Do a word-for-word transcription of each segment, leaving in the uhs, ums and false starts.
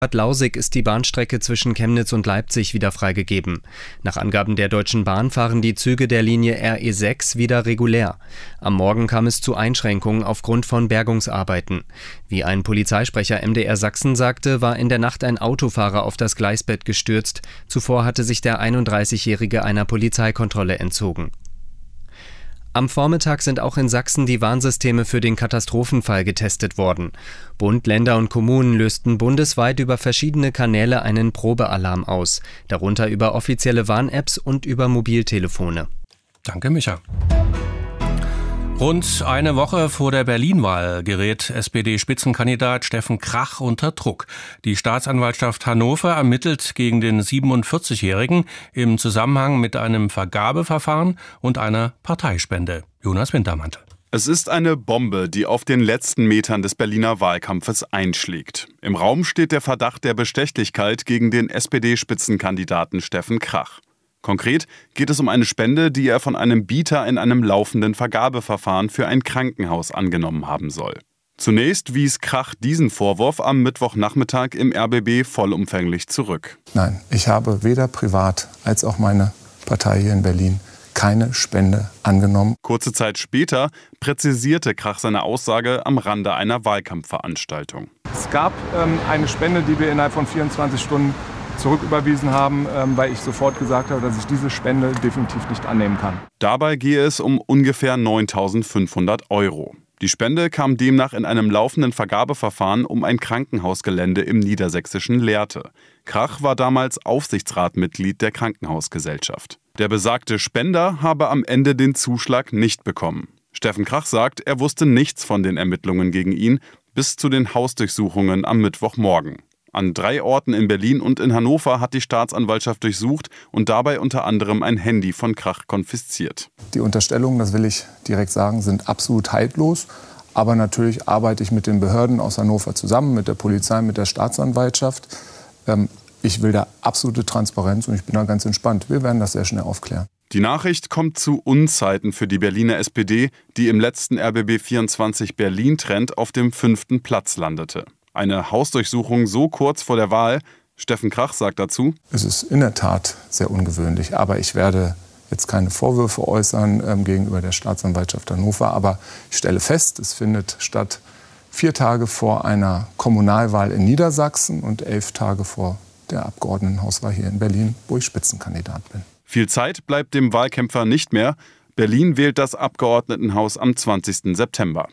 Bad Lausig ist die Bahnstrecke zwischen Chemnitz und Leipzig wieder freigegeben. Nach Angaben der Deutschen Bahn fahren die Züge der Linie R E sechs wieder regulär. Am Morgen kam es zu Einschränkungen aufgrund von Bergungsarbeiten. Wie ein Polizeisprecher M D R Sachsen sagte, war in der Nacht ein Autofahrer auf das Gleisbett gestürzt. Zuvor hatte sich der einunddreißigjährige einer Polizeikontrolle entzogen. Am Vormittag sind auch in Sachsen die Warnsysteme für den Katastrophenfall getestet worden. Bund, Länder und Kommunen lösten bundesweit über verschiedene Kanäle einen Probealarm aus, darunter über offizielle Warn-Apps und über Mobiltelefone. Danke, Micha. Rund eine Woche vor der Berlin-Wahl gerät S P D-Spitzenkandidat Steffen Krach unter Druck. Die Staatsanwaltschaft Hannover ermittelt gegen den siebenundvierzigjährigen im Zusammenhang mit einem Vergabeverfahren und einer Parteispende. Jonas Wintermantel. Es ist eine Bombe, die auf den letzten Metern des Berliner Wahlkampfes einschlägt. Im Raum steht der Verdacht der Bestechlichkeit gegen den S P D-Spitzenkandidaten Steffen Krach. Konkret geht es um eine Spende, die er von einem Bieter in einem laufenden Vergabeverfahren für ein Krankenhaus angenommen haben soll. Zunächst wies Krach diesen Vorwurf am Mittwochnachmittag im R B B vollumfänglich zurück. Nein, ich habe weder privat als auch meine Partei hier in Berlin keine Spende angenommen. Kurze Zeit später präzisierte Krach seine Aussage am Rande einer Wahlkampfveranstaltung. Es gab ähm, eine Spende, die wir innerhalb von vierundzwanzig Stunden zurücküberwiesen haben, weil ich sofort gesagt habe, dass ich diese Spende definitiv nicht annehmen kann. Dabei gehe es um ungefähr neuntausendfünfhundert Euro. Die Spende kam demnach in einem laufenden Vergabeverfahren um ein Krankenhausgelände im niedersächsischen Lehrte. Krach war damals Aufsichtsratmitglied der Krankenhausgesellschaft. Der besagte Spender habe am Ende den Zuschlag nicht bekommen. Steffen Krach sagt, er wusste nichts von den Ermittlungen gegen ihn bis zu den Hausdurchsuchungen am Mittwochmorgen. An drei Orten in Berlin und in Hannover hat die Staatsanwaltschaft durchsucht und dabei unter anderem ein Handy von Krach konfisziert. Die Unterstellungen, das will ich direkt sagen, sind absolut haltlos. Aber natürlich arbeite ich mit den Behörden aus Hannover zusammen, mit der Polizei, mit der Staatsanwaltschaft. Ich will da absolute Transparenz und ich bin da ganz entspannt. Wir werden das sehr schnell aufklären. Die Nachricht kommt zu Unzeiten für die Berliner S P D, die im letzten R B B vierundzwanzig Berlin-Trend auf dem fünften Platz landete. Eine Hausdurchsuchung so kurz vor der Wahl, Steffen Krach sagt dazu: Es ist in der Tat sehr ungewöhnlich, aber ich werde jetzt keine Vorwürfe äußern ähm, gegenüber der Staatsanwaltschaft Hannover. Aber ich stelle fest, es findet statt vier Tage vor einer Kommunalwahl in Niedersachsen und elf Tage vor der Abgeordnetenhauswahl hier in Berlin, wo ich Spitzenkandidat bin. Viel Zeit bleibt dem Wahlkämpfer nicht mehr. Berlin wählt das Abgeordnetenhaus am zwanzigsten September.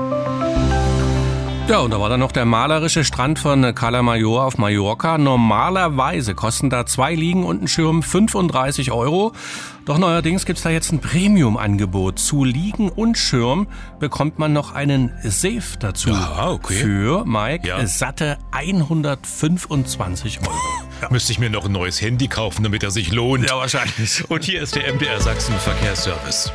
Ja, und da war dann noch der malerische Strand von Cala Major auf Mallorca. Normalerweise kosten da zwei Liegen und ein Schirm fünfunddreißig Euro. Doch neuerdings gibt's da jetzt ein Premium-Angebot. Zu Liegen und Schirm bekommt man noch einen Safe dazu. Ah, okay. Für, Mike, Ja. satte hundertfünfundzwanzig Euro. Da müsste ich mir noch ein neues Handy kaufen, damit er sich lohnt. Ja, wahrscheinlich. Und hier ist der M D R Sachsen Verkehrsservice.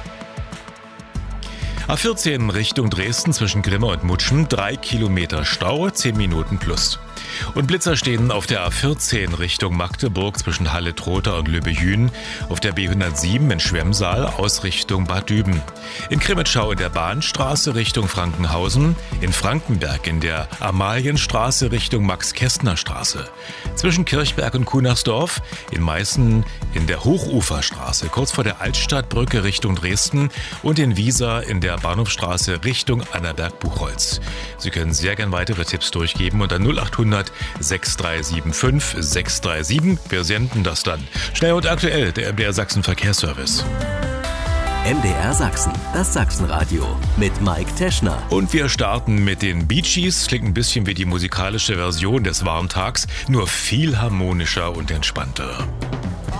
A vierzehn Richtung Dresden zwischen Grimma und Mutschen, drei Kilometer Stau, zehn Minuten plus. Und Blitzer stehen auf der A vierzehn Richtung Magdeburg zwischen Halle-Trotha und Lübbe-Jühn, auf der B hundertsieben in Schwemmsaal aus Richtung Bad Düben. In Krimitschau in der Bahnstraße Richtung Frankenhausen, in Frankenberg in der Amalienstraße Richtung Max-Kästner-Straße. Zwischen Kirchberg und Kunersdorf, in Meißen in der Hochuferstraße, kurz vor der Altstadtbrücke Richtung Dresden und in Wiesa in der Bahnhofstraße Richtung Annaberg-Buchholz. Sie können sehr gern weitere Tipps durchgeben unter null acht hundert sechs drei sieben fünf sechs drei sieben. Wir senden das dann. Schnell und aktuell, der M D R Sachsen Verkehrsservice. M D R Sachsen, das Sachsenradio mit Mike Teschner. Und wir starten mit den Bee Gees. Klingt ein bisschen wie die musikalische Version des Warntags, nur viel harmonischer und entspannter.